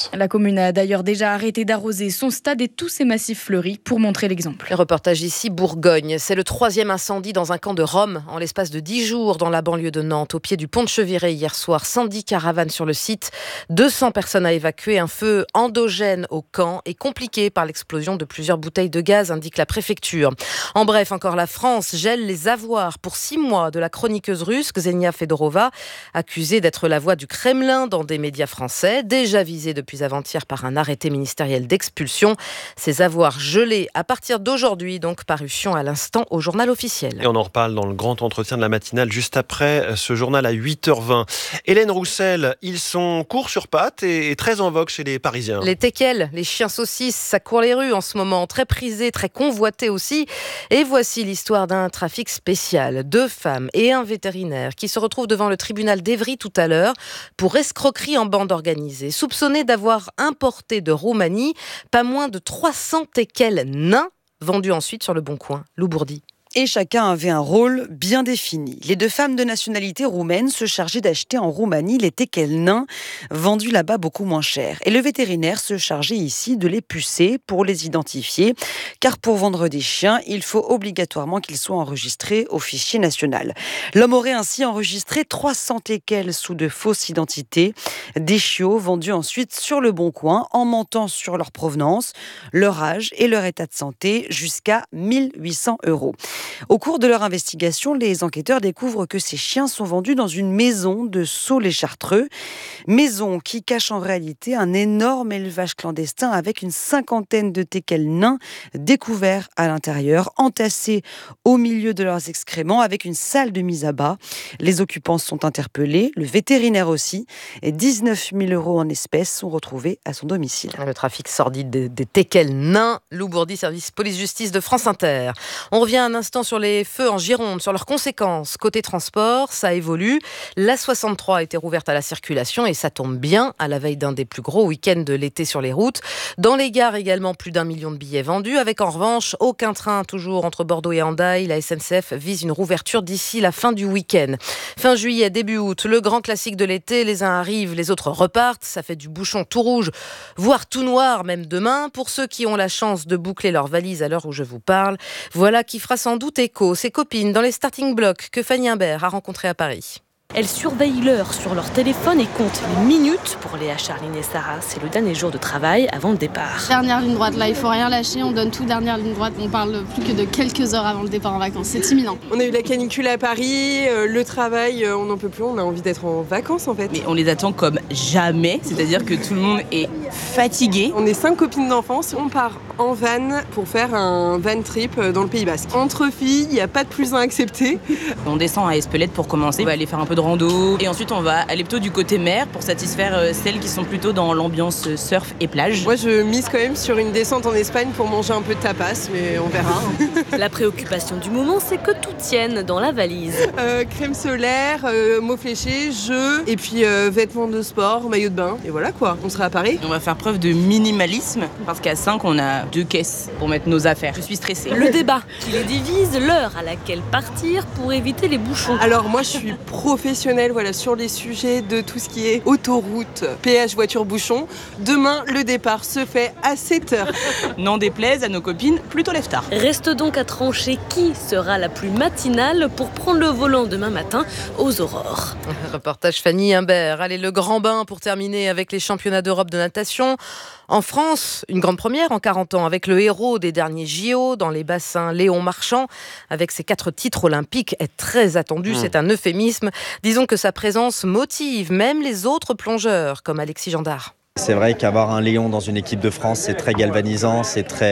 La commune a d'ailleurs déjà arrêté d'arroser son stade et tous ses massifs fleuris pour montrer l'exemple. Le reportage ici, Bourgogne. C'est le 3e incendie dans un camp de Rome en l'espace de 10 jours dans la banlieue de Nantes, au pied du pont de Cheviré hier soir. 110 caravanes sur le site, 200 personnes à évacuer. Un feu endogène au camp et compliqué par l'explosion de plusieurs bouteilles de gaz, indique la préfecture. En bref, encore la France gèle les avoirs pour 6 mois de la chroniqueuse russe Ksenia Fedorova, accusée d'être la voix du Kremlin dans des médias français, déjà visée depuis avant-hier par un arrêté ministériel d'expulsion. Ces avoirs gelés à partir d'aujourd'hui, donc parution à l'instant au journal officiel. Et on en reparle dans le grand entretien de la matinale juste après ce journal à 8h20. Hélène Roussel, ils sont courts sur pattes et très en vogue chez les Parisiens. Les teckels, les chiens saucisses, ça court les rues en ce moment, très prisés, très convoités aussi. Et voici l'histoire d'un trafic spécial. 2 femmes et un vétérinaire qui se retrouvent devant le tribunal d'Évry tout à l'heure pour escroquerie en bande organisée, soupçonnés d'avoir importé de Roumanie pas moins de 300 teckels nains vendus ensuite sur le Bon Coin. Lou Bourdi. Et chacun avait un rôle bien défini. Les 2 femmes de nationalité roumaine se chargeaient d'acheter en Roumanie les teckels nains, vendus là-bas beaucoup moins cher. Et le vétérinaire se chargeait ici de les pucer pour les identifier, car pour vendre des chiens, il faut obligatoirement qu'ils soient enregistrés au fichier national. L'homme aurait ainsi enregistré 300 teckels sous de fausses identités, des chiots vendus ensuite sur le Bon Coin en mentant sur leur provenance, leur âge et leur état de santé jusqu'à 1 800 €. Au cours de leur investigation, les enquêteurs découvrent que ces chiens sont vendus dans une maison de Sceaux-les-Chartreux. Maison qui cache en réalité un énorme élevage clandestin avec une 50aine de teckels nains découverts à l'intérieur, entassés au milieu de leurs excréments avec une salle de mise à bas. Les occupants sont interpellés, le vétérinaire aussi, et 19 000 € en espèces sont retrouvés à son domicile. Le trafic sordide des teckels nains. Lou Bourdi, service police-justice de France Inter. On revient un instant sur les feux en Gironde, sur leurs conséquences. Côté transport, ça évolue. La 63 a été rouverte à la circulation et ça tombe bien à la veille d'un des plus gros week-ends de l'été sur les routes. Dans les gares également, plus d'1 million de billets vendus, avec en revanche aucun train toujours entre Bordeaux et Hendaye. La SNCF vise une rouverture d'ici la fin du week-end. Fin juillet, début août, le grand classique de l'été. Les uns arrivent, les autres repartent. Ça fait du bouchon tout rouge, voire tout noir même demain. Pour ceux qui ont la chance de boucler leurs valises à l'heure où je vous parle, voilà qui fera sans doute écho, ses copines dans les starting blocks que Fanny Imbert a rencontrées à Paris. Elles surveillent l'heure sur leur téléphone et comptent les minutes. Pour Léa, Charline et Sarah, c'est le dernier jour de travail avant le départ. Dernière ligne droite, là, il faut rien lâcher, on donne tout dernière ligne droite. On parle plus que de quelques heures avant le départ en vacances, c'est imminent. On a eu la canicule à Paris, le travail, on n'en peut plus, on a envie d'être en vacances en fait. Mais on les attend comme jamais, c'est-à-dire que tout le monde est fatigué. On est 5 copines d'enfance, on part en van pour faire un van trip dans le Pays Basque. Entre filles, il n'y a pas de plus 1 accepté. On descend à Espelette pour commencer, on va aller faire un peu de rando et ensuite on va aller plutôt du côté mer pour satisfaire celles qui sont plutôt dans l'ambiance surf et plage. Moi je mise quand même sur une descente en Espagne pour manger un peu de tapas, mais on verra. La préoccupation du moment, c'est que tout tienne dans la valise. Crème solaire, mots fléchés, jeux, et puis vêtements de sport, maillot de bain, et voilà quoi, on sera à Paris. On va faire preuve de minimalisme parce qu'à 5 on a 2 caisses pour mettre nos affaires. Je suis stressée. Le débat qui les divise, l'heure à laquelle partir pour éviter les bouchons. Alors moi je suis professionnelle sur les sujets de tout ce qui est autoroute, péage, voiture, bouchon. Demain, le départ se fait à 7h. N'en déplaise à nos copines, plutôt lève-tard. Reste donc à trancher qui sera la plus matinale pour prendre le volant demain matin aux aurores. Reportage Fanny Imbert. Allez, le grand bain pour terminer avec les championnats d'Europe de natation. En France, une grande première en 40 ans avec le héros des derniers JO dans les bassins, Léon Marchand, avec ses 4 titres olympiques, est très attendu, c'est un euphémisme. Disons que sa présence motive même les autres plongeurs, comme Alexis Gendard. C'est vrai qu'avoir un Léon dans une équipe de France, c'est très galvanisant,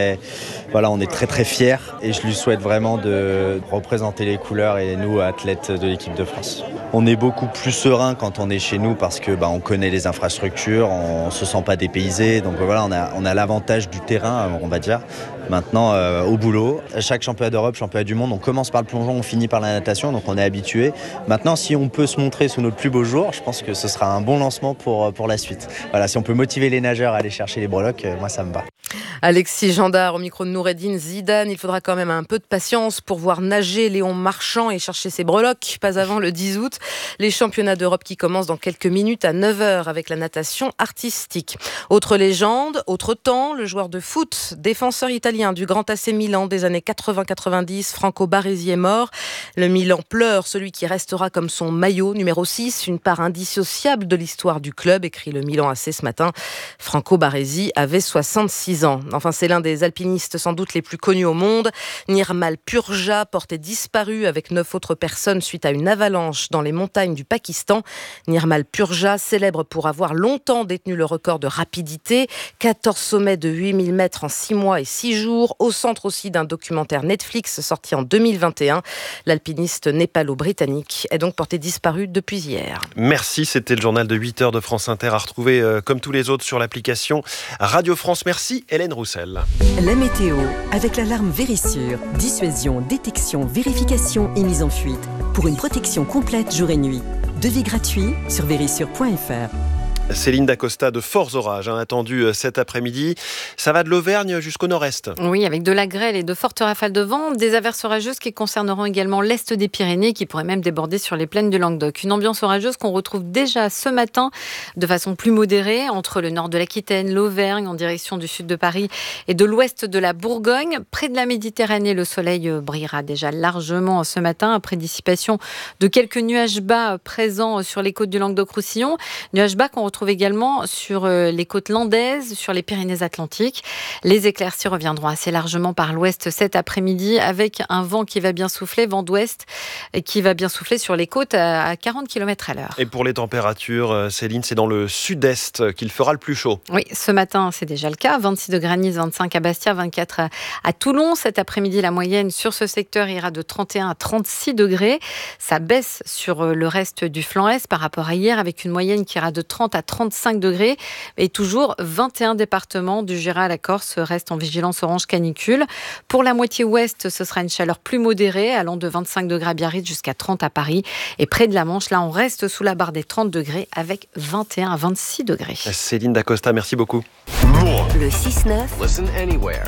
on est très fiers et je lui souhaite vraiment de représenter les couleurs et nous, athlètes de l'équipe de France. On est beaucoup plus serein quand on est chez nous parce que on connaît les infrastructures, on se sent pas dépaysé, donc voilà, on a l'avantage du terrain, on va dire. Maintenant, au boulot, chaque championnat d'Europe, championnat du monde, on commence par le plongeon, on finit par la natation, donc on est habitué. Maintenant, si on peut se montrer sous notre plus beau jour, je pense que ce sera un bon lancement pour la suite. Voilà, si on peut motiver les nageurs à aller chercher les breloques, moi ça me va. Alexis Gendard au micro de Noureddine Zidane. Il faudra quand même un peu de patience pour voir nager Léon Marchand et chercher ses breloques. Pas avant le 10 août. Les championnats d'Europe qui commencent dans quelques minutes à 9h avec la natation artistique. Autre légende, autre temps, le joueur de foot, défenseur italien du Grand AC Milan des années 80-90, Franco Baresi est mort. Le Milan pleure celui qui restera comme son maillot numéro 6, une part indissociable de l'histoire du club, écrit le Milan AC ce matin. Franco Baresi avait 66 ans. Enfin, c'est l'un des alpinistes sans doute les plus connus au monde. Nirmal Purja portait disparu avec 9 autres personnes suite à une avalanche dans les montagnes du Pakistan. Nirmal Purja, célèbre pour avoir longtemps détenu le record de rapidité, 14 sommets de 8000 mètres en 6 mois et 6 jours, au centre aussi d'un documentaire Netflix sorti en 2021. L'alpiniste népalo-britannique est donc porté disparu depuis hier. Merci, c'était le journal de 8h de France Inter à retrouver comme tous les autres sur l'application Radio France. Merci Hélène Roussel. La météo avec l'alarme Vérissure. Dissuasion, détection, vérification et mise en fuite. Pour une protection complète jour et nuit. Devis gratuit sur vérissure.fr. Céline Dacosta, de forts orages attendus cet après-midi. Ça va de l'Auvergne jusqu'au nord-est. Oui, avec de la grêle et de fortes rafales de vent, des averses orageuses qui concerneront également l'est des Pyrénées, qui pourraient même déborder sur les plaines du Languedoc. Une ambiance orageuse qu'on retrouve déjà ce matin de façon plus modérée entre le nord de l'Aquitaine, l'Auvergne en direction du sud de Paris et de l'ouest de la Bourgogne. Près de la Méditerranée, le soleil brillera déjà largement ce matin après dissipation de quelques nuages bas présents sur les côtes du Languedoc-Roussillon. Nuages bas qu'on retrouve également sur les côtes landaises, sur les Pyrénées-Atlantiques. Les éclaircies reviendront assez largement par l'ouest cet après-midi avec un vent qui va bien souffler, vent d'ouest, qui va bien souffler sur les côtes à 40 km à l'heure. Et pour les températures, Céline, c'est dans le sud-est qu'il fera le plus chaud. Oui, ce matin, c'est déjà le cas. 26 degrés à Nice, 25 à Bastia, 24 à Toulon. Cet après-midi, la moyenne sur ce secteur ira de 31 à 36 degrés. Ça baisse sur le reste du flanc est par rapport à hier avec une moyenne qui ira de 30 à 35 degrés. Et toujours 21 départements du Jura à la Corse restent en vigilance orange canicule. Pour la moitié ouest, ce sera une chaleur plus modérée, allant de 25 degrés à Biarritz jusqu'à 30 à Paris. Et près de la Manche, là, on reste sous la barre des 30 degrés avec 21 à 26 degrés. Céline Dacosta, merci beaucoup. Le 6-9. Listen anywhere.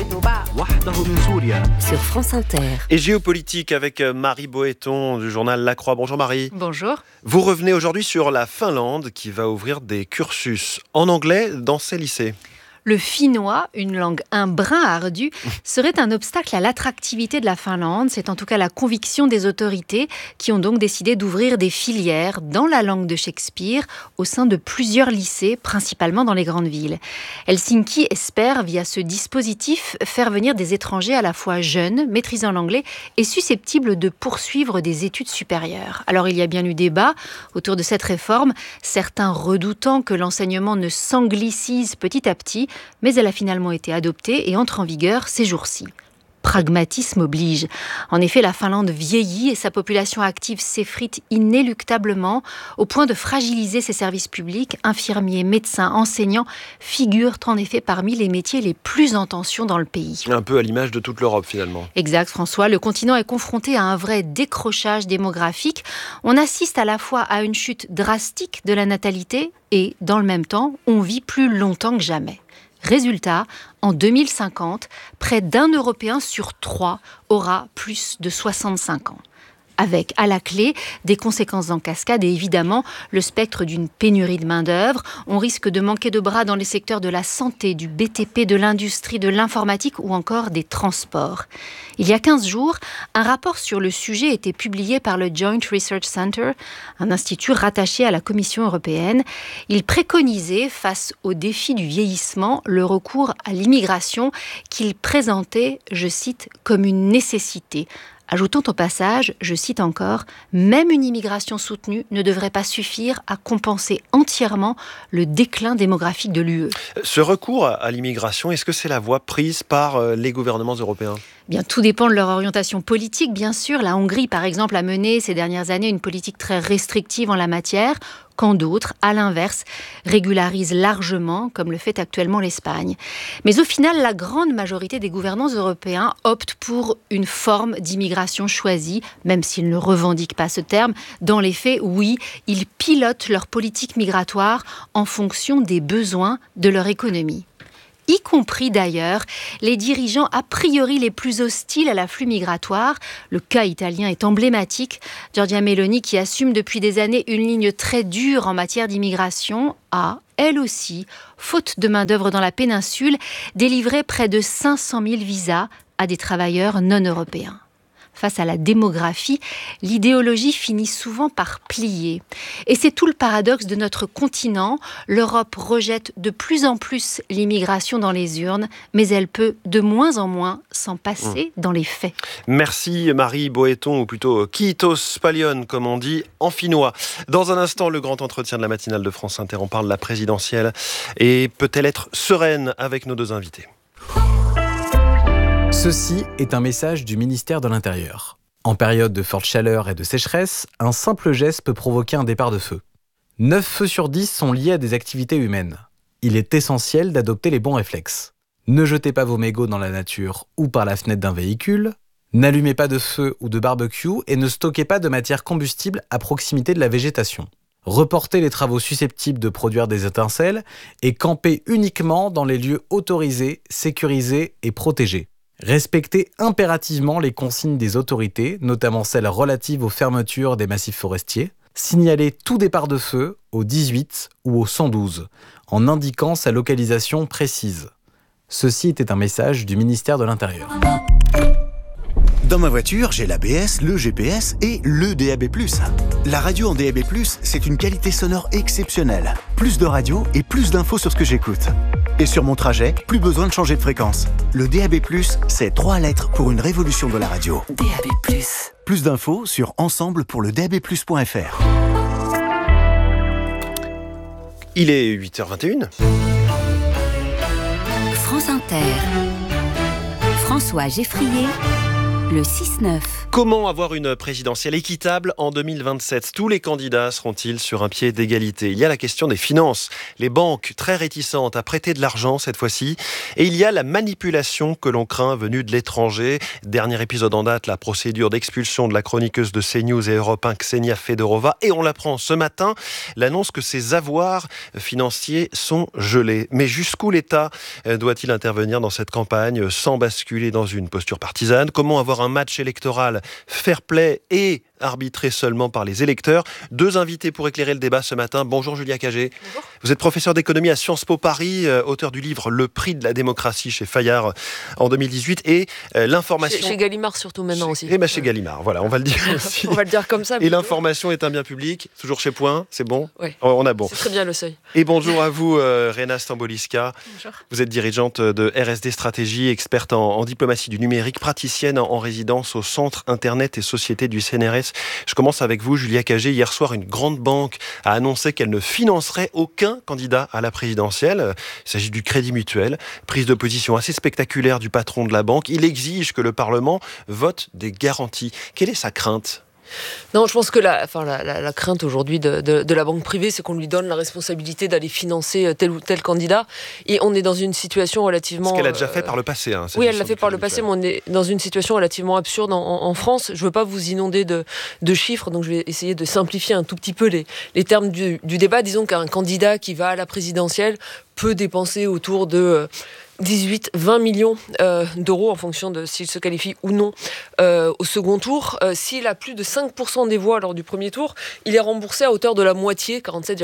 Sur France Inter. Et géopolitique avec Marie Boéton du journal La Croix. Bonjour Marie. Bonjour. Vous revenez aujourd'hui sur la Finlande qui va ouvrir des cursus en anglais dans ses lycées. Le finnois, une langue un brin ardue, serait un obstacle à l'attractivité de la Finlande. C'est en tout cas la conviction des autorités qui ont donc décidé d'ouvrir des filières dans la langue de Shakespeare au sein de plusieurs lycées, principalement dans les grandes villes. Helsinki espère, via ce dispositif, faire venir des étrangers à la fois jeunes, maîtrisant l'anglais et susceptibles de poursuivre des études supérieures. Alors il y a bien eu débat autour de cette réforme, certains redoutant que l'enseignement ne s'anglicise petit à petit, mais elle a finalement été adoptée et entre en vigueur ces jours-ci. Pragmatisme oblige. En effet, la Finlande vieillit et sa population active s'effrite inéluctablement au point de fragiliser ses services publics. Infirmiers, médecins, enseignants figurent en effet parmi les métiers les plus en tension dans le pays. Un peu à l'image de toute l'Europe finalement. Exact François, le continent est confronté à un vrai décrochage démographique. On assiste à la fois à une chute drastique de la natalité et dans le même temps, on vit plus longtemps que jamais. Résultat, en 2050, près d'un Européen sur 3 aura plus de 65 ans. Avec, à la clé, des conséquences en cascade et évidemment le spectre d'une pénurie de main-d'œuvre. On risque de manquer de bras dans les secteurs de la santé, du BTP, de l'industrie, de l'informatique ou encore des transports. Il y a 15 jours, un rapport sur le sujet était publié par le Joint Research Center, un institut rattaché à la Commission européenne. Il préconisait, face au défi du vieillissement, le recours à l'immigration qu'il présentait, je cite, comme une nécessité. Ajoutant au passage, je cite encore, « Même une immigration soutenue ne devrait pas suffire à compenser entièrement le déclin démographique de l'UE. » Ce recours à l'immigration, est-ce que c'est la voie prise par les gouvernements européens ? Bien, tout dépend de leur orientation politique, bien sûr. La Hongrie, par exemple, a mené ces dernières années une politique très restrictive en la matière, quand d'autres, à l'inverse, régularisent largement, comme le fait actuellement l'Espagne. Mais au final, la grande majorité des gouvernants européens optent pour une forme d'immigration choisie, même s'ils ne revendiquent pas ce terme. Dans les faits, oui, ils pilotent leur politique migratoire en fonction des besoins de leur économie. y compris d'ailleurs les dirigeants a priori les plus hostiles à l'afflux migratoire. Le cas italien est emblématique. Giorgia Meloni, qui assume depuis des années une ligne très dure en matière d'immigration, a, elle aussi, faute de main-d'œuvre dans la péninsule, délivré près de 500 000 visas à des travailleurs non européens. Face à la démographie, l'idéologie finit souvent par plier. Et c'est tout le paradoxe de notre continent. L'Europe rejette de plus en plus l'immigration dans les urnes, mais elle peut de moins en moins s'en passer dans les faits. Merci Marie Boéton, ou plutôt Kiitos Palion, comme on dit en finnois. Dans un instant, le grand entretien de la matinale de France Inter. On parle de la présidentielle. Et peut-elle être sereine avec nos deux invités ? Ceci est un message du ministère de l'Intérieur. En période de forte chaleur et de sécheresse, un simple geste peut provoquer un départ de feu. 9 feux sur 10 sont liés à des activités humaines. Il est essentiel d'adopter les bons réflexes. Ne jetez pas vos mégots dans la nature ou par la fenêtre d'un véhicule. N'allumez pas de feu ou de barbecue et ne stockez pas de matière combustible à proximité de la végétation. Reportez les travaux susceptibles de produire des étincelles et campez uniquement dans les lieux autorisés, sécurisés et protégés. Respectez impérativement les consignes des autorités, notamment celles relatives aux fermetures des massifs forestiers. Signalez tout départ de feu au 18 ou au 112, en indiquant sa localisation précise. Ceci était un message du ministère de l'Intérieur. Dans ma voiture, j'ai l'ABS, le GPS et le DAB+. La radio en DAB+, c'est une qualité sonore exceptionnelle. Plus de radio et plus d'infos sur ce que j'écoute. Et sur mon trajet, plus besoin de changer de fréquence. Le DAB+, c'est 3 lettres pour une révolution de la radio. DAB+. Plus d'infos sur ensemble pour le DABplus.fr. Il est 8h21. France Inter. François Geffrier. Le 6-9. Comment avoir une présidentielle équitable en 2027 ? Tous les candidats seront-ils sur un pied d'égalité ? Il y a la question des finances. Les banques, très réticentes à prêter de l'argent cette fois-ci. Et il y a la manipulation que l'on craint venue de l'étranger. Dernier épisode en date, la procédure d'expulsion de la chroniqueuse de CNews et Europe 1, Ksenia Fedorova. Et on l'apprend ce matin, l'annonce que ses avoirs financiers sont gelés. Mais jusqu'où l'État doit-il intervenir dans cette campagne sans basculer dans une posture partisane ? Comment avoir un match électoral fair-play et arbitré seulement par les électeurs. 2 invités pour éclairer le débat ce matin. Bonjour Julia Cagé. Bonjour. Vous êtes professeur d'économie à Sciences Po Paris, auteur du livre Le prix de la démocratie chez Fayard en 2018 et l'information... Chez Gallimard surtout maintenant aussi. Et chez Gallimard, voilà, on va le dire aussi. On va le dire comme ça. Et l'information est un bien public, toujours chez Point, c'est bon ? Oui. On a bon. C'est très bien le seuil. Et bonjour à vous Rena Stamboliska. Bonjour. Vous êtes dirigeante de RSD Stratégie, experte en diplomatie du numérique, praticienne en résidence au Centre Internet et Société du CNRS. Je commence avec vous, Julia Cagé. Hier soir, une grande banque a annoncé qu'elle ne financerait aucun candidat à la présidentielle. Il s'agit du Crédit Mutuel. Prise de position assez spectaculaire du patron de la banque. Il exige que le Parlement vote des garanties. Quelle est sa crainte ? Non, je pense que la crainte aujourd'hui de la banque privée, c'est qu'on lui donne la responsabilité d'aller financer tel ou tel candidat. Et on est dans une situation relativement... Ce qu'elle a déjà fait par le passé. Oui, elle l'a fait par le passé, mais on est dans une situation relativement absurde en France. Je ne veux pas vous inonder de chiffres, donc je vais essayer de simplifier un tout petit peu les termes du débat. Disons qu'un candidat qui va à la présidentielle peut dépenser autour de 18-20 millions d'euros en fonction de s'il se qualifie ou non au second tour. S'il a plus de 5% des voix lors du premier tour, il est remboursé à hauteur de la moitié,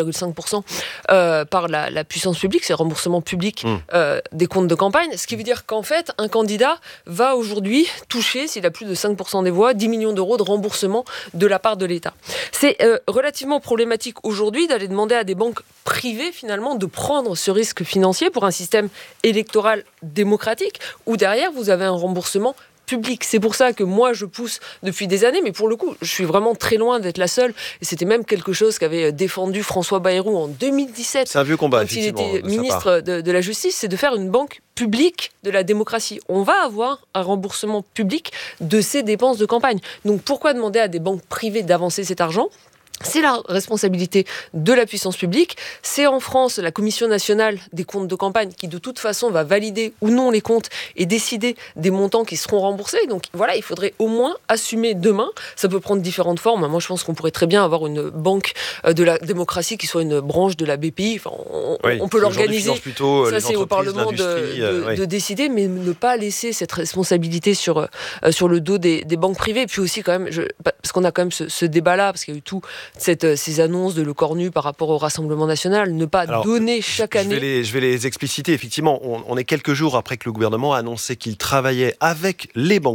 47,5% par la puissance publique, c'est le remboursement public des comptes de campagne. Ce qui veut dire qu'en fait, un candidat va aujourd'hui toucher, s'il a plus de 5% des voix, 10 millions d'euros de remboursement de la part de l'État. C'est relativement problématique aujourd'hui d'aller demander à des banques privées finalement de prendre ce risque financier pour un système électoral démocratique où derrière vous avez un remboursement public. C'est pour ça que moi je pousse depuis des années, mais pour le coup je suis vraiment très loin d'être la seule, et c'était même quelque chose qu'avait défendu François Bayrou en 2017. C'est un vieux combat, quand il était ministre de la Justice, c'est de faire une banque publique de la démocratie. On va avoir un remboursement public de ces dépenses de campagne. Donc pourquoi demander à des banques privées d'avancer cet argent ? c'est la responsabilité de la puissance publique. C'est en France la Commission nationale des comptes de campagne qui, de toute façon, va valider ou non les comptes et décider des montants qui seront remboursés. Donc voilà, il faudrait au moins assumer demain. Ça peut prendre différentes formes. Moi, je pense qu'on pourrait très bien avoir une banque de la démocratie qui soit une branche de la BPI. Enfin, on peut l'organiser. Ça, c'est au Parlement de décider, mais ne pas laisser cette responsabilité sur le dos des banques privées. Et puis aussi, quand même, parce qu'on a quand même ce débat-là, parce qu'il y a eu ces annonces de Le Cornu par rapport au Rassemblement national, ne pas donner chaque année... Je vais les expliciter. Effectivement, on est quelques jours après que le gouvernement a annoncé qu'il travaillait avec les banques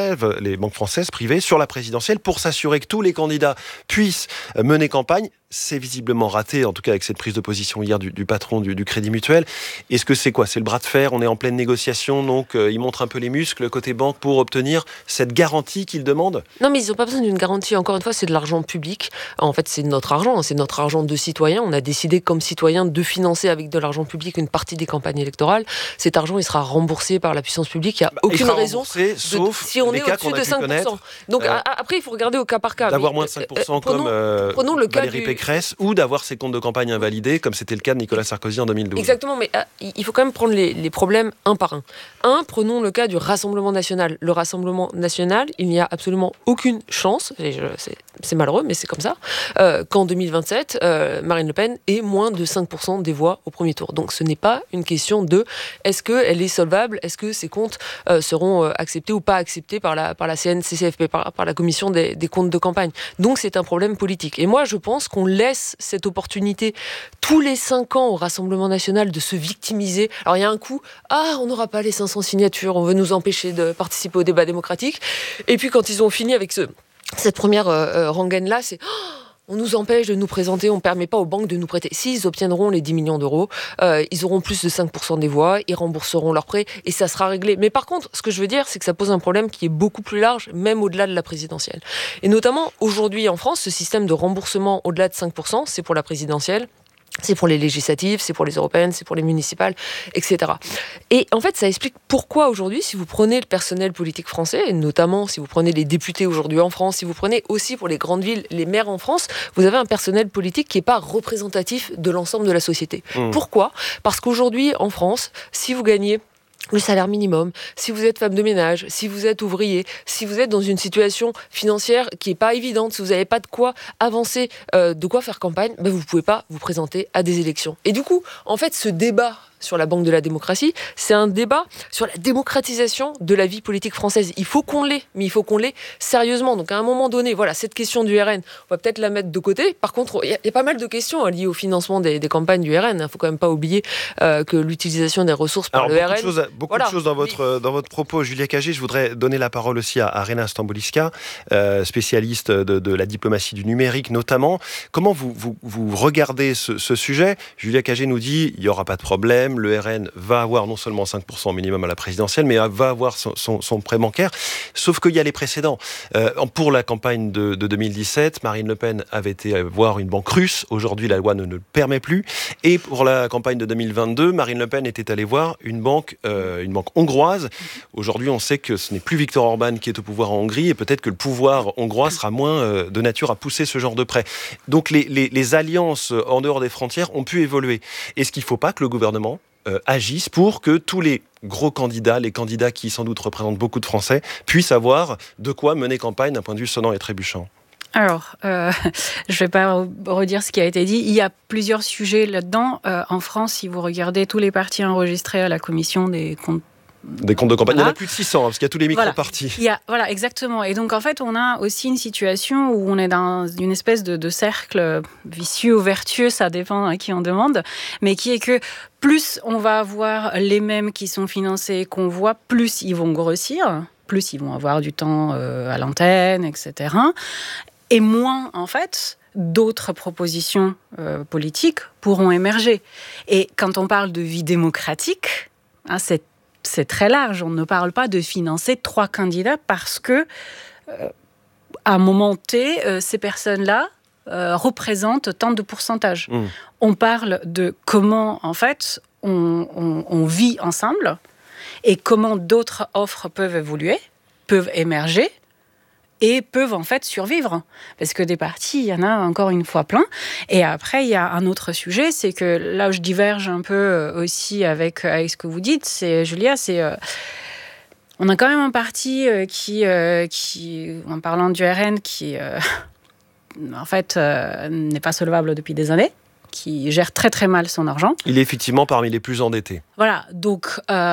françaises privées sur la présidentielle pour s'assurer que tous les candidats puissent mener campagne. C'est visiblement raté, en tout cas avec cette prise de position hier du patron du Crédit Mutuel. Est-ce que c'est quoi ? C'est le bras de fer ? On est en pleine négociation, donc il montre un peu les muscles côté banque pour obtenir cette garantie qu'il demande ? Non, mais ils n'ont pas besoin d'une garantie. Encore une fois, c'est de l'argent public. En fait, c'est notre argent de citoyens. On a décidé comme citoyens de financer avec de l'argent public une partie des campagnes électorales. Cet argent, il sera remboursé par la puissance publique. Il n'y a aucune raison, sauf si on est au-dessus de 5%. Donc après, il faut regarder au cas par cas. D'avoir moins de 5% prenons le cas Valérie Pécresse, ou d'avoir ses comptes de campagne invalidés, comme c'était le cas de Nicolas Sarkozy en 2012. Exactement, mais il faut quand même prendre les problèmes un par un. Prenons le cas du Rassemblement national. Le Rassemblement national, il n'y a absolument aucune chance, c'est malheureux, mais c'est comme ça, qu'en 2027, Marine Le Pen ait moins de 5% des voix au premier tour. Donc ce n'est pas une question de est-ce qu'elle est solvable, est-ce que ses comptes seront acceptés ou pas acceptés par la CNCCFP, par la commission des comptes de campagne. Donc c'est un problème politique. Et moi, je pense qu'on laisse cette opportunité tous les 5 ans au Rassemblement national de se victimiser. Alors il y a un coup, on n'aura pas les 500 signatures, on veut nous empêcher de participer au débat démocratique. Et puis quand ils ont fini avec cette première rengaine-là, c'est... on nous empêche de nous présenter, on ne permet pas aux banques de nous prêter. S'ils obtiendront les 10 millions d'euros, ils auront plus de 5% des voix, ils rembourseront leurs prêts et ça sera réglé. Mais par contre, ce que je veux dire, c'est que ça pose un problème qui est beaucoup plus large, même au-delà de la présidentielle. Et notamment, aujourd'hui en France, ce système de remboursement au-delà de 5%, c'est pour la présidentielle. C'est pour les législatives, c'est pour les européennes, c'est pour les municipales, etc. Et en fait, ça explique pourquoi aujourd'hui, si vous prenez le personnel politique français, et notamment si vous prenez les députés aujourd'hui en France, si vous prenez aussi pour les grandes villes, les maires en France, vous avez un personnel politique qui n'est pas représentatif de l'ensemble de la société. Pourquoi ? Parce qu'aujourd'hui, en France, si vous gagnez le salaire minimum, si vous êtes femme de ménage, si vous êtes ouvrier, si vous êtes dans une situation financière qui n'est pas évidente, si vous n'avez pas de quoi avancer, de quoi faire campagne, vous ne pouvez pas vous présenter à des élections. Et du coup, en fait, ce débat sur la Banque de la démocratie, c'est un débat sur la démocratisation de la vie politique française. Il faut qu'on l'ait, mais il faut qu'on l'ait sérieusement. Donc à un moment donné, voilà, cette question du RN, on va peut-être la mettre de côté. Par contre, il y a pas mal de questions liées au financement des campagnes du RN. Il ne faut quand même pas oublier que l'utilisation des ressources par le RN... Beaucoup de choses dans votre propos, Julia Cagé. Je voudrais donner la parole aussi à Rena Stamboliska, spécialiste de la diplomatie du numérique notamment. Comment vous regardez ce sujet ? Julia Cagé nous dit il n'y aura pas de problème. Le RN va avoir non seulement 5% minimum à la présidentielle, mais va avoir son prêt bancaire. Sauf qu'il y a les précédents. Pour la campagne de 2017, Marine Le Pen avait été voir une banque russe. Aujourd'hui, la loi ne le permet plus. Et pour la campagne de 2022, Marine Le Pen était allée voir une banque hongroise. Aujourd'hui, on sait que ce n'est plus Viktor Orban qui est au pouvoir en Hongrie et peut-être que le pouvoir hongrois sera moins de nature à pousser ce genre de prêt. Donc les alliances en dehors des frontières ont pu évoluer. Est-ce qu'il ne faut pas que le gouvernement agissent pour que tous les gros candidats, les candidats qui sans doute représentent beaucoup de Français, puissent avoir de quoi mener campagne d'un point de vue sonnant et trébuchant? Alors, je ne vais pas redire ce qui a été dit. Il y a plusieurs sujets là-dedans. En France, si vous regardez tous les partis enregistrés à la commission des comptes de campagne, il y en a plus de 600, parce qu'il y a tous les micro-partis. Voilà, exactement. Et donc, en fait, on a aussi une situation où on est dans une espèce de cercle vicieux ou vertueux, ça dépend à qui on demande, mais qui est que plus on va avoir les mêmes qui sont financés qu'on voit, plus ils vont grossir, plus ils vont avoir du temps à l'antenne, etc. Et moins, en fait, d'autres propositions politiques pourront émerger. Et quand on parle de vie démocratique, c'est très large. On ne parle pas de financer 3 candidats parce que, à un moment T, ces personnes-là représentent tant de pourcentage. On parle de comment, en fait, on vit ensemble et comment d'autres offres peuvent évoluer, peuvent émerger. et peuvent en fait survivre. Parce que des partis, il y en a encore une fois plein. Et après, il y a un autre sujet, c'est que là où je diverge un peu aussi avec ce que vous dites, Julia, on a quand même un parti qui, en parlant du RN, qui en fait n'est pas solvable depuis des années, qui gère très très mal son argent. Il est effectivement parmi les plus endettés. Voilà, donc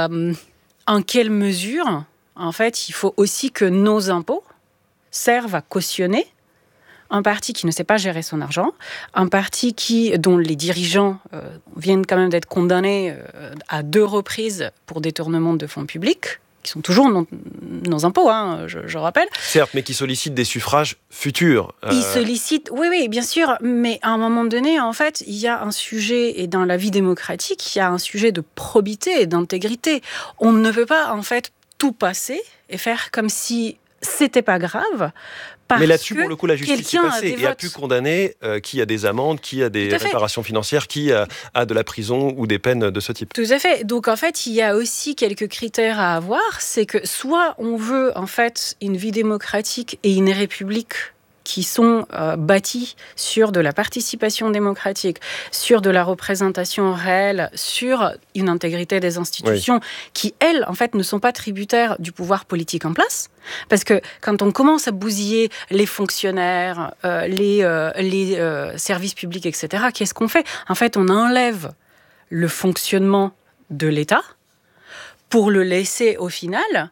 en quelle mesure, en fait, il faut aussi que nos impôts servent à cautionner un parti qui ne sait pas gérer son argent, un parti dont les dirigeants viennent quand même d'être condamnés à 2 reprises pour détournement de fonds publics, qui sont toujours nos impôts, je rappelle. Certes, mais qui sollicitent des suffrages futurs. Ils sollicitent, oui, bien sûr, mais à un moment donné, en fait, il y a un sujet, et dans la vie démocratique, il y a un sujet de probité et d'intégrité. On ne peut pas, en fait, tout passer et faire comme si c'était pas grave. Mais là-dessus, pour le coup, la justice est passée et a pu condamner qui a des amendes, qui a des réparations financières, qui a de la prison ou des peines de ce type. Tout à fait. Donc, en fait, il y a aussi quelques critères à avoir. C'est que soit on veut, en fait, une vie démocratique et une république qui sont bâtis sur de la participation démocratique, sur de la représentation réelle, sur une intégrité des institutions qui, elles, en fait, ne sont pas tributaires du pouvoir politique en place. Parce que quand on commence à bousiller les fonctionnaires, les services publics, etc., qu'est-ce qu'on fait ? En fait, on enlève le fonctionnement de l'État pour le laisser, au final,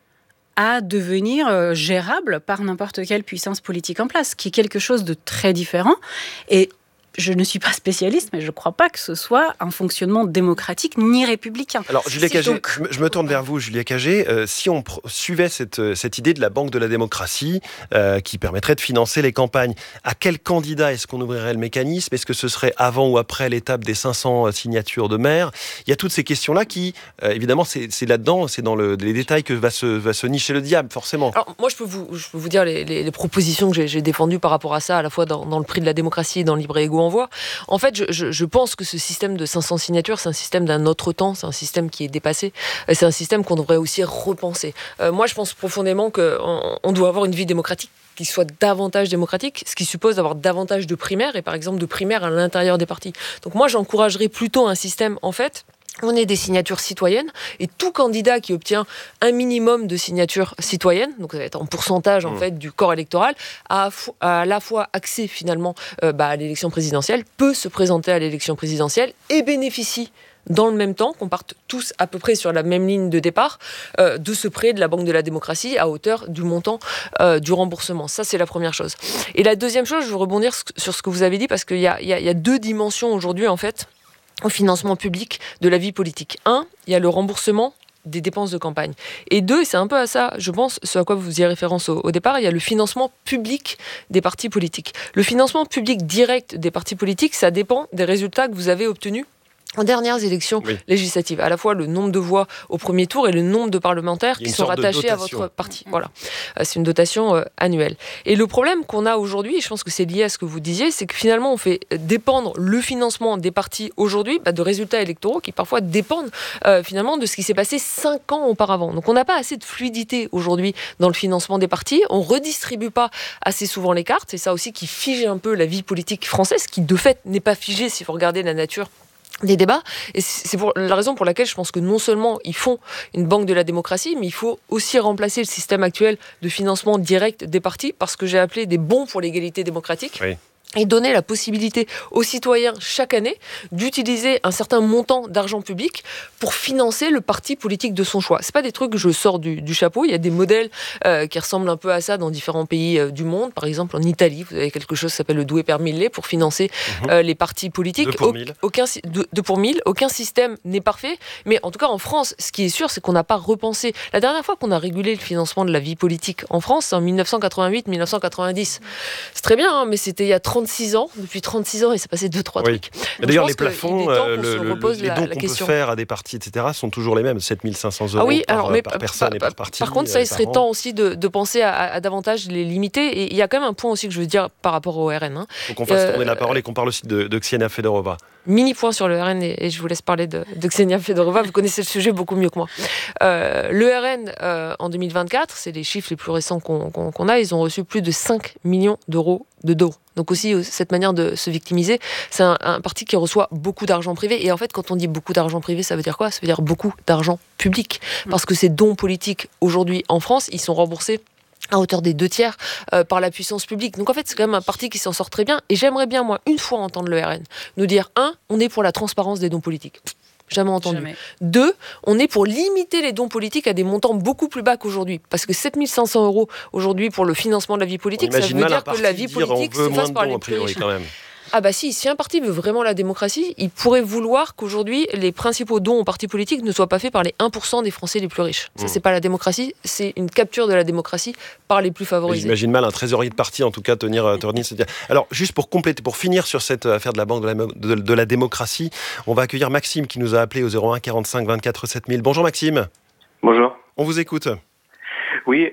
à devenir gérable par n'importe quelle puissance politique en place, qui est quelque chose de très différent. Et je ne suis pas spécialiste, mais je ne crois pas que ce soit un fonctionnement démocratique ni républicain. Alors, Julia Cagé, je me tourne vers vous, Julia Cagé. Si on suivait cette idée de la banque de la démocratie qui permettrait de financer les campagnes, à quel candidat est-ce qu'on ouvrirait le mécanisme ? Est-ce que ce serait avant ou après l'étape des 500 signatures de maires ? Il y a toutes ces questions-là qui, évidemment, c'est là-dedans, c'est dans les détails que va se nicher le diable, forcément. Alors, moi, je peux vous dire les propositions que j'ai défendues par rapport à ça, à la fois dans le prix de la démocratie et dans Libre et Égaux en Voix. En fait, je pense que ce système de 500 signatures, c'est un système d'un autre temps, c'est un système qui est dépassé, c'est un système qu'on devrait aussi repenser. Moi, je pense profondément qu'on doit avoir une vie démocratique qui soit davantage démocratique, ce qui suppose d'avoir davantage de primaires, et par exemple de primaires à l'intérieur des partis. Donc moi, j'encouragerais plutôt un système, en fait, on est des signatures citoyennes et tout candidat qui obtient un minimum de signatures citoyennes, donc ça va être en pourcentage en fait du corps électoral, a à la fois accès finalement à l'élection présidentielle, peut se présenter à l'élection présidentielle et bénéficie dans le même temps, qu'on parte tous à peu près sur la même ligne de départ, de ce prêt de la Banque de la démocratie à hauteur du montant du remboursement. Ça, c'est la première chose. Et la deuxième chose, je veux rebondir sur ce que vous avez dit, parce qu'il y a 2 dimensions aujourd'hui, en fait, au financement public de la vie politique. 1, il y a le remboursement des dépenses de campagne. Et 2, c'est un peu à ça, je pense, ce à quoi vous faisiez référence au départ, il y a le financement public des partis politiques. Le financement public direct des partis politiques, ça dépend des résultats que vous avez obtenus en dernières élections législatives, à la fois le nombre de voix au premier tour et le nombre de parlementaires qui sont rattachés à votre parti. Voilà. C'est une dotation annuelle. Et le problème qu'on a aujourd'hui, et je pense que c'est lié à ce que vous disiez, c'est que finalement on fait dépendre le financement des partis aujourd'hui de résultats électoraux qui parfois dépendent finalement de ce qui s'est passé 5 ans auparavant. Donc on n'a pas assez de fluidité aujourd'hui dans le financement des partis, on ne redistribue pas assez souvent les cartes, c'est ça aussi qui fige un peu la vie politique française, qui de fait n'est pas figée si vous regardez la nature des débats, et c'est la raison pour laquelle je pense que non seulement ils font une banque de la démocratie, mais il faut aussi remplacer le système actuel de financement direct des partis par ce que j'ai appelé des bons pour l'égalité démocratique. Oui. Et donner la possibilité aux citoyens chaque année d'utiliser un certain montant d'argent public pour financer le parti politique de son choix. C'est pas des trucs que je sors du chapeau. Il y a des modèles qui ressemblent un peu à ça dans différents pays du monde. Par exemple, en Italie, vous avez quelque chose qui s'appelle le Due per Mille pour financer les partis politiques. 2 pour 1000. Aucun système n'est parfait. Mais en tout cas, en France, ce qui est sûr, c'est qu'on n'a pas repensé. La dernière fois qu'on a régulé le financement de la vie politique en France, c'est en 1988-1990. C'est très bien, mais c'était il y a 36 ans. Depuis 36 ans, il s'est passé 2-3 trucs. Donc, d'ailleurs, les plafonds, les dons qu'on peut faire à des partis, etc., sont toujours les mêmes, 7 500 € par personne et par parti. Par contre, ça, il serait temps aussi de penser à davantage les limiter. Et il y a quand même un point aussi que je veux dire par rapport au RN. Donc on fasse tourner la parole et qu'on parle aussi de Ksienia Fedorova. Mini point sur le RN, et je vous laisse parler de Ksenia Fedorova, vous connaissez le sujet beaucoup mieux que moi. Le RN, en 2024, c'est les chiffres les plus récents qu'on a, ils ont reçu plus de 5 millions d'euros de dons. Donc aussi, cette manière de se victimiser, c'est un parti qui reçoit beaucoup d'argent privé. Et en fait, quand on dit beaucoup d'argent privé, ça veut dire quoi ? Ça veut dire beaucoup d'argent public. Parce que ces dons politiques, aujourd'hui, en France, ils sont remboursés à hauteur des 2/3 par la puissance publique. Donc en fait, c'est quand même un parti qui s'en sort très bien. Et j'aimerais bien, moi, une fois entendre le RN nous dire, 1, on est pour la transparence des dons politiques. Jamais entendu. Jamais. 2, on est pour limiter les dons politiques à des montants beaucoup plus bas qu'aujourd'hui. Parce que 7 500 € aujourd'hui pour le financement de la vie politique, ça veut dire que la vie politique s'efface par les plus riches. Ah bah si un parti veut vraiment la démocratie, il pourrait vouloir qu'aujourd'hui, les principaux dons aux partis politiques ne soient pas faits par les 1% des Français les plus riches. Ça, c'est pas la démocratie, c'est une capture de la démocratie par les plus favorisés. J'imagine mal un trésorier de parti, en tout cas, tenir cette... Alors, juste pour compléter, pour finir sur cette affaire de la Banque de la démocratie, on va accueillir Maxime qui nous a appelé au 01 45 24 7000. Bonjour Maxime. Bonjour. On vous écoute. Oui,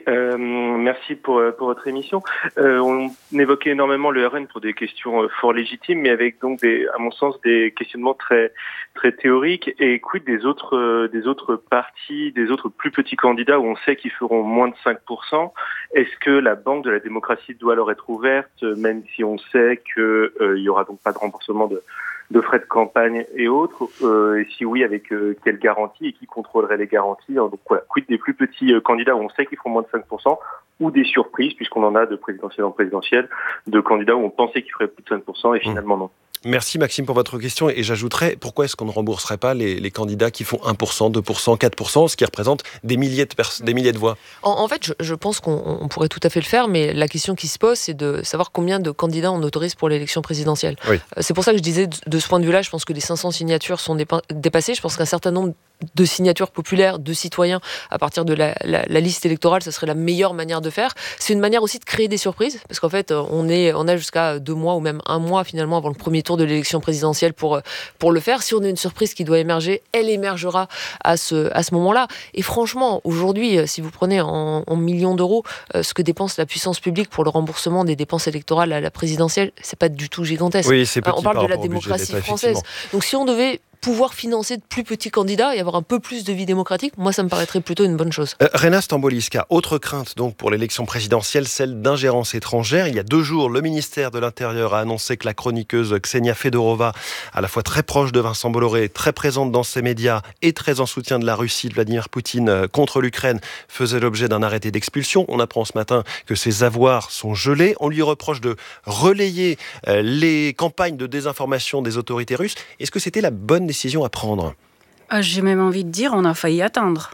merci pour votre émission. On évoquait énormément le RN pour des questions fort légitimes, mais avec donc à mon sens, des questionnements très très théoriques. Et quid des autres partis, des autres plus petits candidats où on sait qu'ils feront moins de 5%. Est-ce que la Banque de la démocratie doit leur être ouverte, même si on sait que il y aura donc pas de remboursement de frais de campagne et autres, et si oui, avec quelle garantie et qui contrôlerait les garanties. Donc voilà, quid des plus petits candidats où on sait qu'ils feront moins de 5%, ou des surprises, puisqu'on en a de présidentielle en présidentielle, de candidats où on pensait qu'ils feraient plus de 5% et finalement non. Merci Maxime pour votre question, et j'ajouterais, pourquoi est-ce qu'on ne rembourserait pas les candidats qui font 1%, 2%, 4%, ce qui représente des milliers de voix? En fait, je pense qu'on pourrait tout à fait le faire, mais la question qui se pose, c'est de savoir combien de candidats on autorise pour l'élection présidentielle. Oui. C'est pour ça que je disais, de ce point de vue-là, je pense que les 500 signatures sont dépassées. Je pense qu'un certain nombre de signatures populaires, de citoyens, à partir de la liste électorale, ça serait la meilleure manière de faire. C'est une manière aussi de créer des surprises, parce qu'en fait, on a jusqu'à 2 mois ou même 1 mois finalement avant le premier tour de l'élection présidentielle pour le faire. Si on a une surprise qui doit émerger, elle émergera à ce moment-là. Et franchement, aujourd'hui, si vous prenez en millions d'euros ce que dépense la puissance publique pour le remboursement des dépenses électorales à la présidentielle, c'est pas du tout gigantesque. Oui, c'est petit. On parle de la démocratie française. Donc si on devait pouvoir financer de plus petits candidats et avoir un peu plus de vie démocratique, moi ça me paraîtrait plutôt une bonne chose. Rena Stamboliska, autre crainte donc pour l'élection présidentielle, celle d'ingérence étrangère. Il y a 2 jours, le ministère de l'Intérieur a annoncé que la chroniqueuse Ksenia Fedorova, à la fois très proche de Vincent Bolloré, très présente dans ses médias et très en soutien de la Russie, de Vladimir Poutine contre l'Ukraine, faisait l'objet d'un arrêté d'expulsion. On apprend ce matin que ses avoirs sont gelés. On lui reproche de relayer les campagnes de désinformation des autorités russes. Est-ce que c'était la bonne décision à prendre? J'ai même envie de dire, on a failli attendre.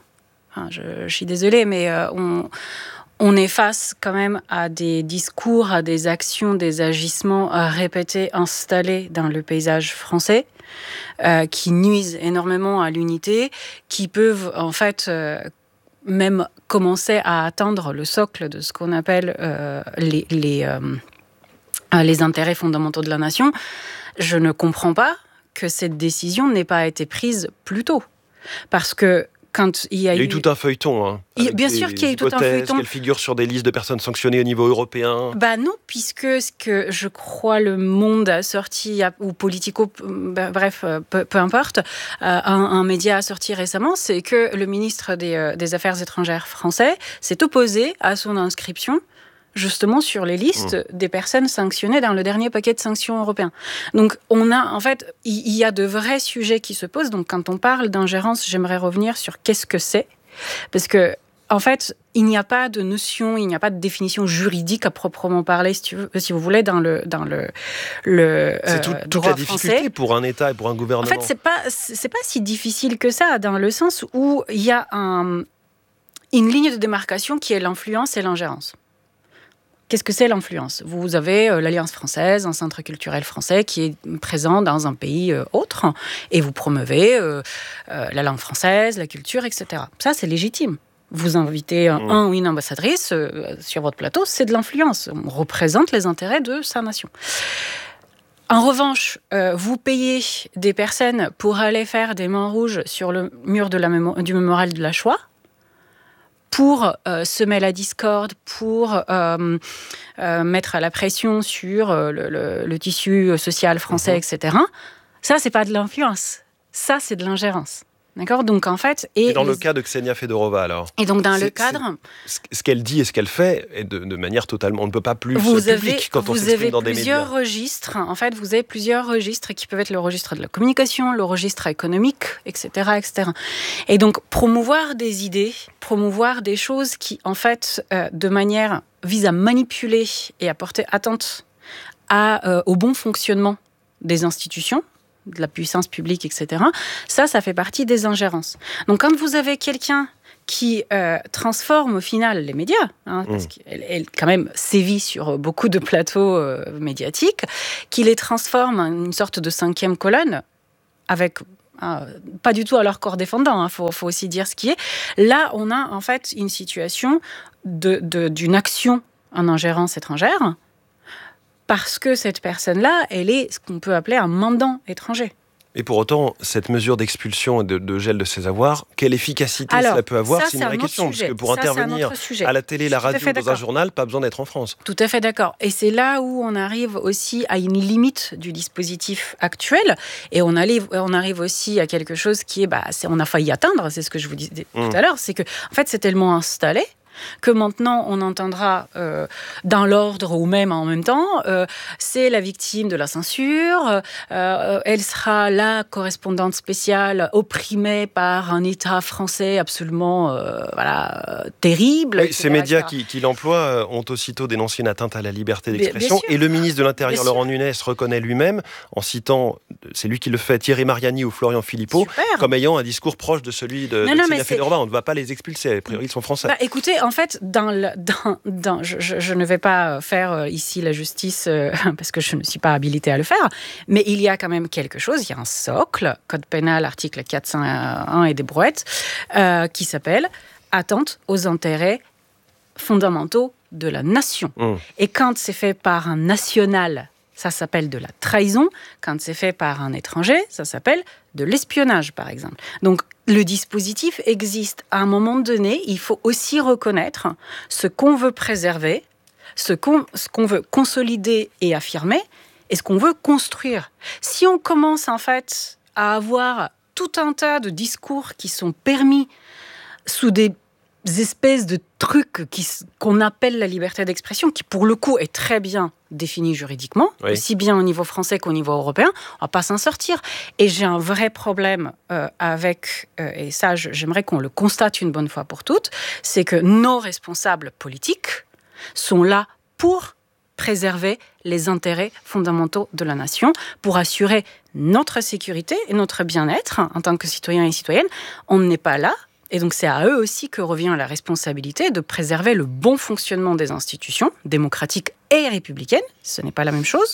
Je suis désolée, mais on est face quand même à des discours, à des actions, des agissements répétés, installés dans le paysage français, qui nuisent énormément à l'unité, qui peuvent en fait même commencer à atteindre le socle de ce qu'on appelle les intérêts fondamentaux de la nation. Je ne comprends pas que cette décision n'ait pas été prise plus tôt. Parce que quand il y a eu tout un feuilleton. Bien sûr qu'il y a eu tout un feuilleton. Qu'elle figure sur des listes de personnes sanctionnées au niveau européen. Non, puisque ce que je crois le Monde a sorti, ou Politico, bref, peu importe, un média a sorti récemment, c'est que le ministre des Affaires étrangères français s'est opposé à son inscription justement sur les listes des personnes sanctionnées dans le dernier paquet de sanctions européen. Donc, il y a de vrais sujets qui se posent. Donc, quand on parle d'ingérence, j'aimerais revenir sur qu'est-ce que c'est. Parce que, en fait, il n'y a pas de notion, il n'y a pas de définition juridique à proprement parler, si vous voulez, dans le c'est toute la difficulté français. Pour un État et pour un gouvernement. En fait, c'est pas si difficile que ça, dans le sens où il y a une ligne de démarcation qui est l'influence et l'ingérence. Qu'est-ce que c'est l'influence ? Vous avez l'Alliance française, un centre culturel français qui est présent dans un pays autre, et vous promeuvez la langue française, la culture, etc. Ça, c'est légitime. Vous invitez un ou une ambassadrice sur votre plateau, c'est de l'influence. On représente les intérêts de sa nation. En revanche, vous payez des personnes pour aller faire des mains rouges sur le mur du mémorial de la Shoah, pour semer la discorde, pour mettre la pression sur le tissu social français, etc. Ça, c'est pas de l'influence. Ça, c'est de l'ingérence. D'accord ? Donc, en fait... Et dans le cas de Ksenia Fedorova, alors ? Et donc, dans le cadre... Ce qu'elle dit et ce qu'elle fait est de manière totalement... On ne peut pas plus public quand on s'exprime dans des médias. Vous avez plusieurs registres. En fait, vous avez plusieurs registres qui peuvent être le registre de la communication, le registre économique, etc., etc. Et donc, promouvoir des idées, promouvoir des choses qui, en fait, de manière... visent à manipuler et à porter atteinte au bon fonctionnement des institutions, de la puissance publique, etc. Ça fait partie des ingérences. Donc, quand vous avez quelqu'un qui transforme au final les médias, parce qu'elle quand même sévit sur beaucoup de plateaux médiatiques, qui les transforme en une sorte de 5e colonne, avec pas du tout à leur corps défendant, faut aussi dire ce qui est. Là, on a en fait une situation d'une action en ingérence étrangère, parce que cette personne-là, elle est ce qu'on peut appeler un mandant étranger. Et pour autant, cette mesure d'expulsion et de gel de ses avoirs, quelle efficacité cela peut avoir ? C'est une vraie question, parce que pour intervenir à la télé, la radio, dans un journal, pas besoin d'être en France. Tout à fait d'accord. Et c'est là où on arrive aussi à une limite du dispositif actuel, et on arrive aussi à quelque chose qui est, on a failli atteindre, c'est ce que je vous disais tout à l'heure, c'est que en fait, c'est tellement installé que maintenant on entendra dans l'ordre ou même en même temps, c'est la victime de la censure, elle sera la correspondante spéciale opprimée par un État français absolument terrible. Oui, ces médias qui l'emploient ont aussitôt dénoncé une atteinte à la liberté d'expression, et le ministre de l'Intérieur Laurent Nunez reconnaît lui-même, en citant, c'est lui qui le fait, Thierry Mariani ou Florian Philippot, comme ayant un discours proche de celui de Ksenia Fedorova. On ne va pas les expulser, a priori ils sont français. Écoutez, en fait, je ne vais pas faire ici la justice parce que je ne suis pas habilitée à le faire, mais il y a quand même quelque chose, il y a un socle, Code pénal, article 401 et des brouettes, qui s'appelle « Atteinte aux intérêts fondamentaux de la nation ». Et quand c'est fait par un national, ça s'appelle de la trahison. Quand c'est fait par un étranger, ça s'appelle de l'espionnage, par exemple. Donc, le dispositif existe. À un moment donné, il faut aussi reconnaître ce qu'on veut préserver, ce qu'on veut consolider et affirmer, et ce qu'on veut construire. Si on commence, en fait, à avoir tout un tas de discours qui sont permis sous des espèces de trucs qu'on appelle la liberté d'expression, qui pour le coup est très bien définie juridiquement, aussi bien au niveau français qu'au niveau européen, on va pas s'en sortir. Et j'ai un vrai problème avec, et ça j'aimerais qu'on le constate une bonne fois pour toutes, c'est que nos responsables politiques sont là pour préserver les intérêts fondamentaux de la nation, pour assurer notre sécurité et notre bien-être en tant que citoyens et citoyennes. On n'est pas là. Et donc, c'est à eux aussi que revient la responsabilité de préserver le bon fonctionnement des institutions démocratiques et républicaines. Ce n'est pas la même chose.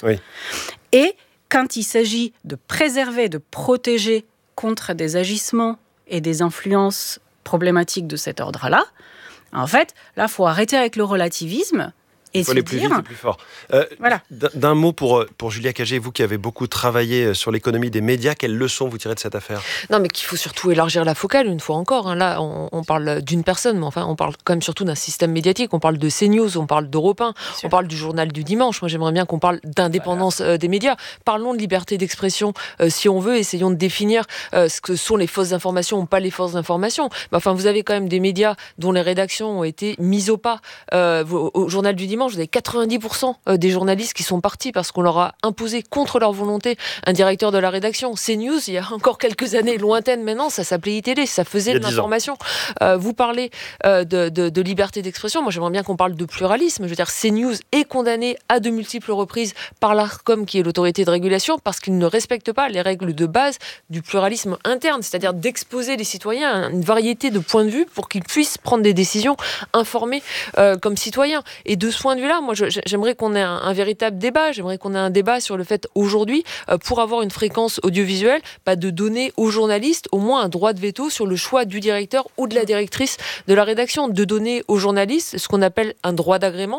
Et quand il s'agit de préserver, de protéger contre des agissements et des influences problématiques de cet ordre-là, en fait, là, il faut arrêter avec le relativisme. Il faut aller plus vite et plus fort. D'un mot pour Julia Cagé, vous qui avez beaucoup travaillé sur l'économie des médias, quelles leçons vous tirez de cette affaire ? Non, mais qu'il faut surtout élargir la focale, une fois encore. Là, on parle d'une personne, mais enfin, on parle quand même surtout d'un système médiatique. On parle de CNews, on parle d'Europe 1, on parle du journal du dimanche. Moi, j'aimerais bien qu'on parle d'indépendance des médias. Parlons de liberté d'expression, si on veut. Essayons de définir ce que sont les fausses informations ou pas les fausses informations. Mais enfin, vous avez quand même des médias dont les rédactions ont été mises au pas. Au journal du dimanche, vous avez 90% des journalistes qui sont partis parce qu'on leur a imposé contre leur volonté un directeur de la rédaction. CNews, il y a encore quelques années lointaines maintenant, ça s'appelait iTélé, ça faisait de l'information. Vous parlez de liberté d'expression, moi j'aimerais bien qu'on parle de pluralisme. Je veux dire, CNews est condamné à de multiples reprises par l'Arcom, qui est l'autorité de régulation, parce qu'il ne respecte pas les règles de base du pluralisme interne, c'est-à-dire d'exposer les citoyens à une variété de points de vue pour qu'ils puissent prendre des décisions informées comme citoyens. Et de ce point de vue-là, moi, j'aimerais qu'on ait un véritable débat. J'aimerais qu'on ait un débat sur le fait, aujourd'hui, pour avoir une fréquence audiovisuelle, de donner aux journalistes au moins un droit de veto sur le choix du directeur ou de la directrice de la rédaction, de donner aux journalistes ce qu'on appelle un droit d'agrément.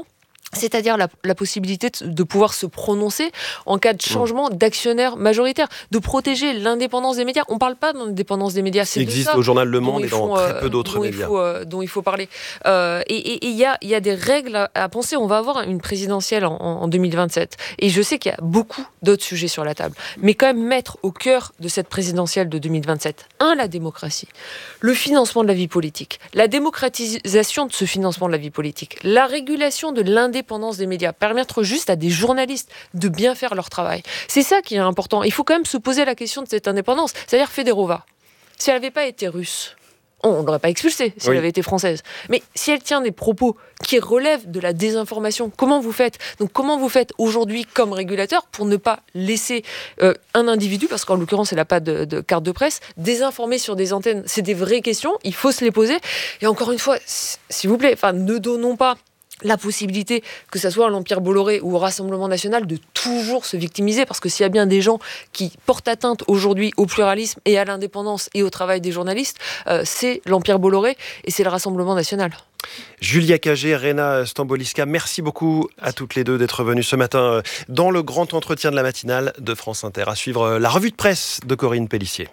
c'est-à-dire la possibilité de pouvoir se prononcer en cas de changement d'actionnaire majoritaire, de protéger l'indépendance des médias. On ne parle pas d'indépendance des médias, c'est existe au journal Le Monde et dans très peu d'autres médias. Dont il faut parler. Et il y a des règles à penser. On va avoir une présidentielle en 2027. Et je sais qu'il y a beaucoup d'autres sujets sur la table. Mais quand même mettre au cœur de cette présidentielle de 2027, la démocratie, le financement de la vie politique, la démocratisation de ce financement de la vie politique, la régulation de l'indépendance des médias, permettre juste à des journalistes de bien faire leur travail. C'est ça qui est important. Il faut quand même se poser la question de cette indépendance. C'est-à-dire Fedorova, si elle n'avait pas été russe, on ne l'aurait pas expulsée si elle avait été française. Mais si elle tient des propos qui relèvent de la désinformation, comment vous faites ? Donc comment vous faites aujourd'hui comme régulateur pour ne pas laisser un individu, parce qu'en l'occurrence elle n'a pas de carte de presse, désinformer sur des antennes ? C'est des vraies questions, il faut se les poser. Et encore une fois, s'il vous plaît, ne donnons pas la possibilité, que ce soit à l'Empire Bolloré ou au Rassemblement National, de toujours se victimiser, parce que s'il y a bien des gens qui portent atteinte aujourd'hui au pluralisme et à l'indépendance et au travail des journalistes, c'est l'Empire Bolloré et c'est le Rassemblement National. Julia Cagé, Rena Stamboliska, merci beaucoup à toutes les deux d'être venues ce matin dans le grand entretien de la matinale de France Inter. À suivre la revue de presse de Corinne Pellissier.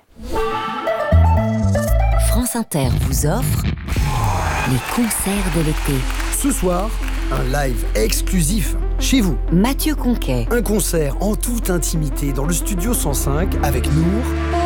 France Inter vous offre les concerts de l'été. Ce soir, un live exclusif chez vous. Mathieu Conquet. Un concert en toute intimité dans le studio 105 avec Nour